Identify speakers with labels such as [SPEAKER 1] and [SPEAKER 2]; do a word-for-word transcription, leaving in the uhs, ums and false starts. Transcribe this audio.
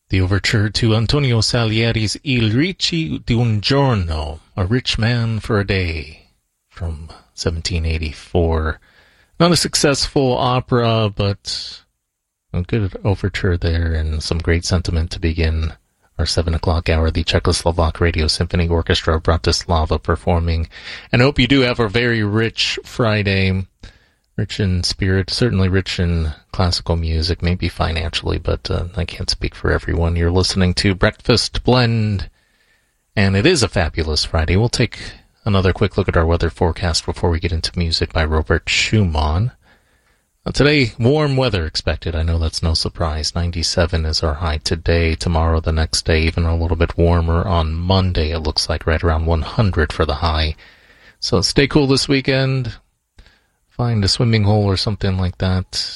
[SPEAKER 1] The overture to Antonio Salieri's Il Ricci di un Giorno, A Rich Man for a Day, from seventeen eighty-four. Not a successful opera, but a good overture there and some great sentiment to begin our seven o'clock hour. The Czechoslovak Radio Symphony Orchestra of Bratislava performing. And I hope you do have a very rich Friday. Rich in spirit, certainly rich in classical music, maybe financially, but uh, I can't speak for everyone. You're listening to Breakfast Blend, and it is a fabulous Friday. We'll take another quick look at our weather forecast before we get into music by Robert Schumann. Uh, today, warm weather expected. I know that's no surprise. ninety-seven is our high today. Tomorrow, the next day, even a little bit warmer. On Monday, it looks like right around one hundred for the high. So stay cool this weekend. Find a swimming hole or something like that.